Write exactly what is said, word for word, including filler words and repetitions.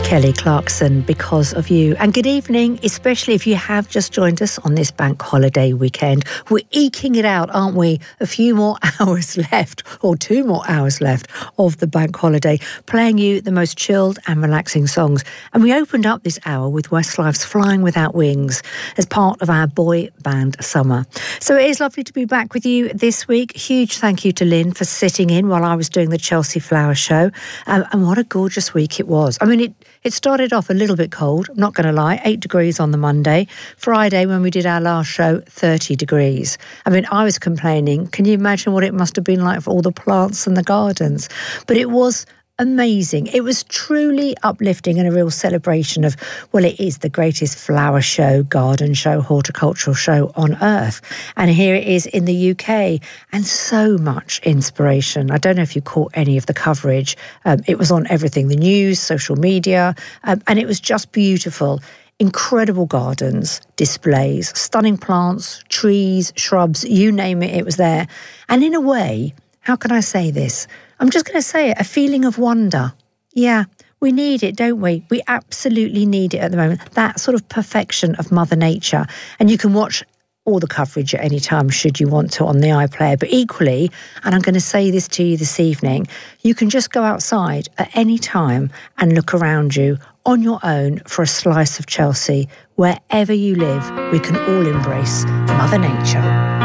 Kelly Clarkson, Because of You. And good evening, especially if you have just joined us on this bank holiday weekend. We're eking it out, aren't we? A few more hours left, or two more hours left of the bank holiday, playing you the most chilled and relaxing songs. And we opened up this hour with Westlife's Flying Without Wings as part of our boy band summer. So it is lovely to be back with you this week. Huge thank you to Lynn for sitting in while I was doing the Chelsea Flower Show. Um, and what a gorgeous week it was. I mean, it It started off a little bit cold, I'm not going to lie, eight degrees on the Monday. Friday, when we did our last show, thirty degrees. I mean, I was complaining. Can you imagine what it must have been like for all the plants and the gardens? But it was amazing. It was truly uplifting and a real celebration of, well, it is the greatest flower show, garden show, horticultural show on earth. And here it is in the U K, and so much inspiration. I don't know if you caught any of the coverage. Um, it was on everything, the news, social media, um, and it was just beautiful. Incredible gardens, displays, stunning plants, trees, shrubs, you name it, it was there. And in a way, how can I say this? I'm just going to say it, a feeling of wonder. Yeah, we need it, don't we? We absolutely need it at the moment. That sort of perfection of Mother Nature. And you can watch all the coverage at any time should you want to on the iPlayer. But equally, and I'm going to say this to you this evening, you can just go outside at any time and look around you on your own for a slice of Chelsea. Wherever you live, we can all embrace Mother Nature.